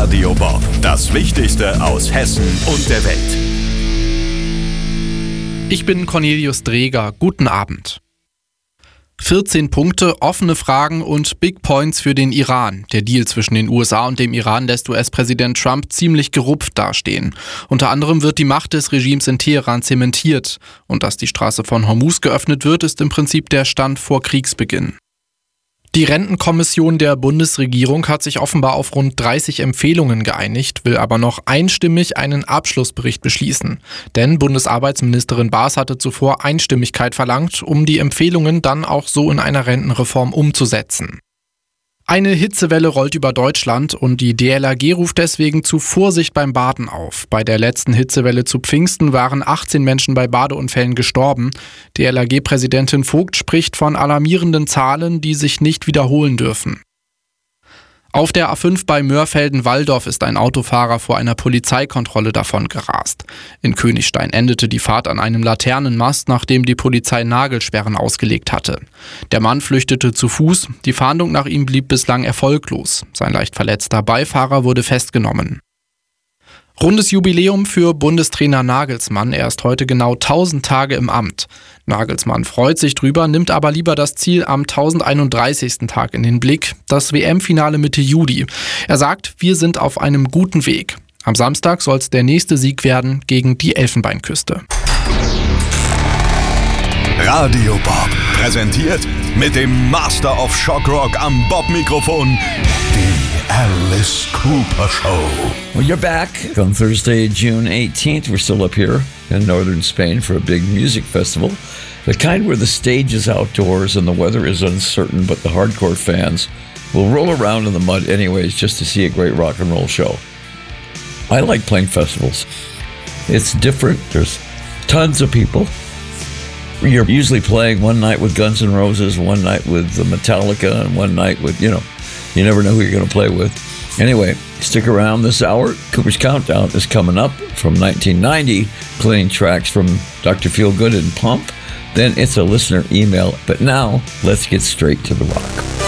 Radio Bob, das Wichtigste aus Hessen und der Welt. Ich bin Cornelius Dreger. Guten Abend. 14 Punkte, offene Fragen und Big Points für den Iran. Der Deal zwischen den USA und dem Iran lässt US-Präsident Trump ziemlich gerupft dastehen. Unter anderem wird die Macht des Regimes in Teheran zementiert. Und dass die Straße von Hormuz geöffnet wird, ist im Prinzip der Stand vor Kriegsbeginn. Die Rentenkommission der Bundesregierung hat sich offenbar auf rund 30 Empfehlungen geeinigt, will aber noch einstimmig einen Abschlussbericht beschließen. Denn Bundesarbeitsministerin Baas hatte zuvor Einstimmigkeit verlangt, um die Empfehlungen dann auch so in einer Rentenreform umzusetzen. Eine Hitzewelle rollt über Deutschland und die DLRG ruft deswegen zu Vorsicht beim Baden auf. Bei der letzten Hitzewelle zu Pfingsten waren 18 Menschen bei Badeunfällen gestorben. DLRG-Präsidentin Vogt spricht von alarmierenden Zahlen, die sich nicht wiederholen dürfen. Auf der A5 bei Mörfelden-Walldorf ist ein Autofahrer vor einer Polizeikontrolle davon gerast. In Königstein endete die Fahrt an einem Laternenmast, nachdem die Polizei Nagelsperren ausgelegt hatte. Der Mann flüchtete zu Fuß, die Fahndung nach ihm blieb bislang erfolglos. Sein leicht verletzter Beifahrer wurde festgenommen. Rundes Jubiläum für Bundestrainer Nagelsmann. Er ist heute genau 1000 Tage im Amt. Nagelsmann freut sich drüber, nimmt aber lieber das Ziel am 1031. Tag in den Blick, das WM-Finale Mitte Juli. Er sagt, wir sind auf einem guten Weg. Am Samstag soll es der nächste Sieg werden gegen die Elfenbeinküste. Radio Bob, präsentiert mit dem Master of Shock Rock am Bob-Mikrofon, die Alice Cooper Show. Well, you're back on Thursday, June 18th. We're still up here in northern Spain for a big music festival. The kind where the stage is outdoors and the weather is uncertain, but the hardcore fans will roll around in the mud anyways just to see a great rock and roll show. I like playing festivals. It's different. There's tons of people. You're usually playing one night with Guns N' Roses, one night with Metallica, and one night with, you never know who you're going to play with. Anyway, stick around this hour. Cooper's Countdown is coming up from 1990, playing tracks from Dr. Feelgood and Pump. Then it's a listener email. But now, let's get straight to the rock.